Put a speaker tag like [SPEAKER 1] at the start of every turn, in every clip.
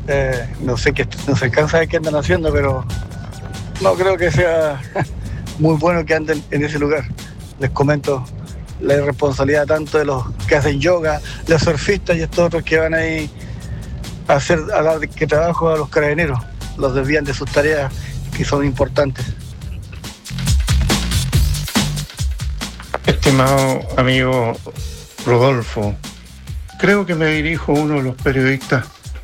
[SPEAKER 1] No sé qué, no se alcanza de qué andan haciendo, pero no creo que sea muy bueno que anden en ese lugar. Les comento la irresponsabilidad tanto de los que hacen yoga, los surfistas y estos otros que van ahí a dar que trabajo a los carabineros. Los desvían de sus tareas que son importantes.
[SPEAKER 2] Estimado amigo Rodolfo, creo que me dirijo a uno de los periodistas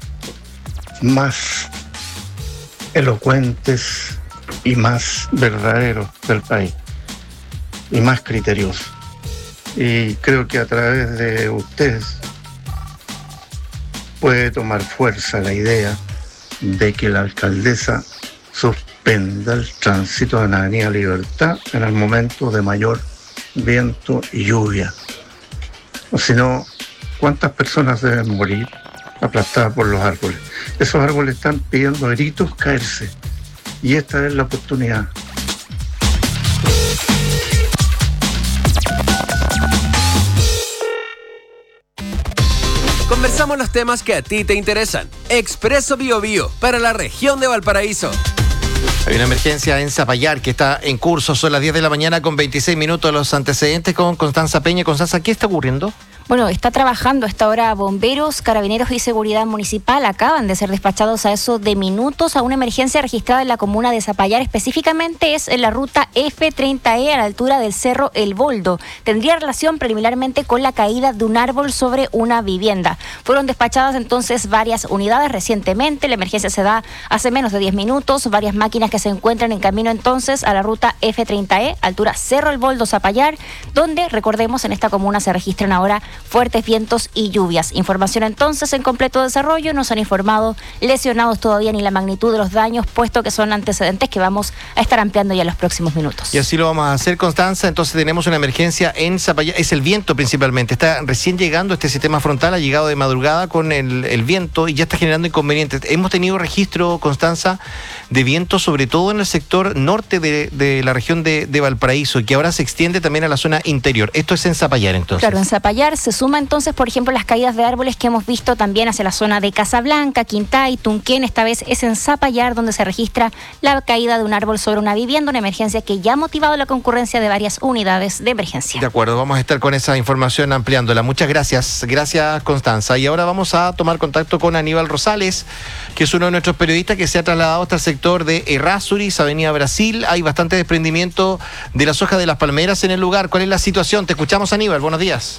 [SPEAKER 2] más elocuentes y más verdaderos del país y más criteriosos. Y creo que a través de ustedes puede tomar fuerza la idea de que la alcaldesa suspenda el tránsito en la Avenida Libertad en el momento de mayor viento y lluvia. O si no, ¿cuántas personas deben morir aplastadas por los árboles? Esos árboles están pidiendo a gritos caerse y esta es la oportunidad.
[SPEAKER 3] Conversamos los temas que a ti te interesan. Expreso Biobío para la región de Valparaíso.
[SPEAKER 4] Hay una emergencia en Zapallar que está en curso. Son las 10 de la mañana con 26 minutos. Los antecedentes con Constanza Peña. Constanza, ¿qué está ocurriendo?
[SPEAKER 5] Bueno, está trabajando a esta hora bomberos, carabineros y seguridad municipal. Acaban de ser despachados a eso de minutos a una emergencia registrada en la comuna de Zapallar. Específicamente es en la ruta F30E a la altura del Cerro El Boldo. Tendría relación preliminarmente con la caída de un árbol sobre una vivienda. Fueron despachadas entonces varias unidades recientemente. La emergencia se da hace menos de 10 minutos. Varias máquinas que se encuentran en camino entonces a la ruta F30E, altura Cerro El Boldo, Zapallar, donde, recordemos, en esta comuna se registran ahora fuertes vientos y lluvias. Información entonces en completo desarrollo. No se han informado lesionados todavía ni la magnitud de los daños, puesto que son antecedentes que vamos a estar ampliando ya en los próximos minutos.
[SPEAKER 4] Y así lo vamos a hacer, Constanza. Entonces tenemos una emergencia en Zapallar. Es el viento principalmente. Está recién llegando este sistema frontal, ha llegado de madrugada con el viento y ya está generando inconvenientes. Hemos tenido registro, Constanza, de viento, sobre todo en el sector norte de la región de Valparaíso, y que ahora se extiende también a la zona interior. Esto es en Zapallar, entonces.
[SPEAKER 5] Claro, en Zapallar se suma entonces, por ejemplo, las caídas de árboles que hemos visto también hacia la zona de Casablanca, Quintay, Tunquén. Esta vez es en Zapallar donde se registra la caída de un árbol sobre una vivienda, una emergencia que ya ha motivado la concurrencia de varias unidades de emergencia.
[SPEAKER 4] De acuerdo, vamos a estar con esa información ampliándola. Muchas gracias. Gracias, Constanza. Y ahora vamos a tomar contacto con Aníbal Rosales, que es uno de nuestros periodistas que se ha trasladado hasta el sector de Errázuriz, Avenida Brasil. Hay bastante desprendimiento de las hojas de las palmeras en el lugar. ¿Cuál es la situación? Te escuchamos, Aníbal. Buenos días.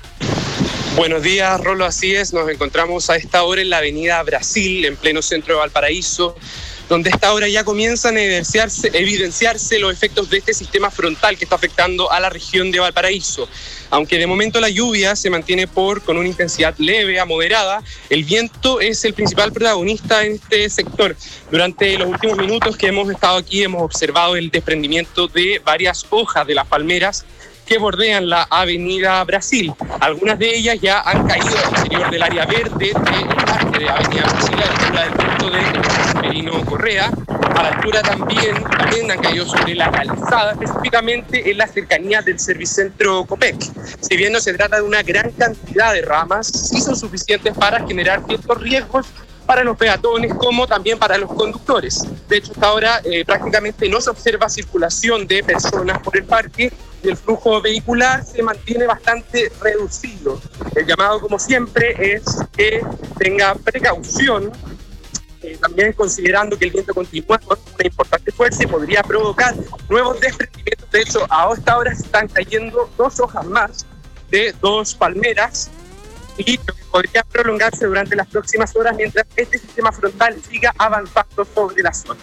[SPEAKER 6] Buenos días, Rolo, así es. Nos encontramos a esta hora en la Avenida Brasil, en pleno centro de Valparaíso, donde a esta hora ya comienzan a evidenciarse los efectos de este sistema frontal que está afectando a la región de Valparaíso. Aunque de momento la lluvia se mantiene con una intensidad leve a moderada, el viento es el principal protagonista en este sector. Durante los últimos minutos que hemos estado aquí hemos observado el desprendimiento de varias hojas de las palmeras que bordean la Avenida Brasil. Algunas de ellas ya han caído al exterior del área verde del parque de Avenida Brasil, a la altura del punto de Merino Correa. A la altura también han caído sobre la calzada, específicamente en la cercanía del Servicentro Copec. Si bien no se trata de una gran cantidad de ramas, sí son suficientes para generar ciertos riesgos para los peatones como también para los conductores. De hecho, hasta ahora prácticamente no se observa circulación de personas por el parque y el flujo vehicular se mantiene bastante reducido. El llamado, como siempre, es que tenga precaución, también considerando que el viento continúa con una importante fuerza y podría provocar nuevos desprendimientos. De hecho, a esta hora se están cayendo 2 hojas más de 2 palmeras, y lo que podría prolongarse durante las próximas horas mientras este sistema frontal siga avanzando sobre la zona.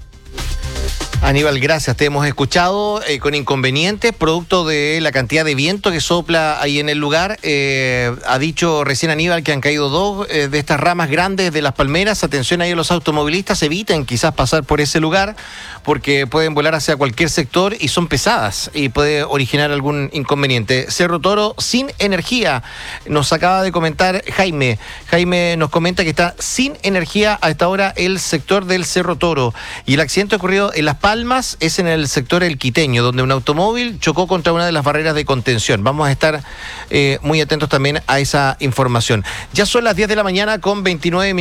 [SPEAKER 4] Aníbal, gracias. Te hemos escuchado con inconvenientes, producto de la cantidad de viento que sopla ahí en el lugar. Ha dicho recién Aníbal que han caído 2 de estas ramas grandes de las palmeras. Atención ahí a los automovilistas, eviten quizás pasar por ese lugar porque pueden volar hacia cualquier sector y son pesadas y puede originar algún inconveniente. Cerro Toro sin energía, nos acaba de comentar Jaime. Jaime nos comenta que está sin energía a esta hora el sector del Cerro Toro, y el accidente ocurrido en Las Palmas es en el sector El Quiteño, donde un automóvil chocó contra una de las barreras de contención. Vamos a estar muy atentos también a esa información. Ya son las 10 de la mañana con 29 minutos.